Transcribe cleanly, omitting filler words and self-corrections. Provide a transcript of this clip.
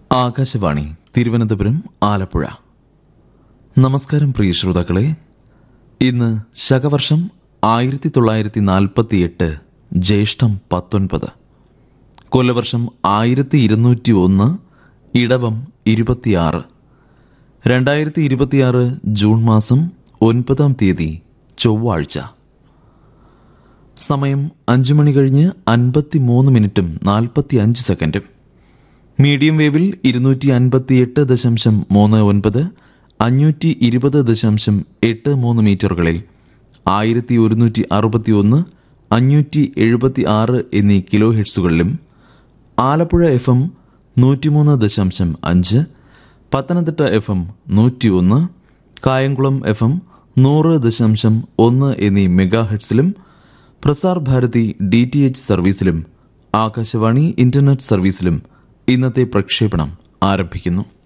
ആകാശവാണി തിരുവനന്തപുരം ആലപ്പുഴ. നമസ്കാരം പ്രിയ ശ്രോതാക്കളെ. ഇന്ന് ശകവർഷം 1948 ജ്യേഷ്ഠം 19, കൊല്ലവർഷം 1201, ഇടവം 26, 2026 ജൂൺ മാസം 9 തീയതി ചൊവ്വാഴ്ച. സമയം 5:53:45. മീഡിയം വേവിൽ 258.39, 520.83 മീറ്ററുകളിൽ 1161, 576 എന്നീ kilo ഹെർട്സുകളിലും, Alappuzha FM 103.5, Pathanamthitta FM 101, Kayamkulam FM 100.1 എന്നീ mega ഹെർട്സിലും, Prasar Bharati DTH സർവീസിലും, Akashvani internet സർവീസിലും ഇന്നത്തെ പ്രക്ഷേപണം ആരംഭിക്കുന്നു.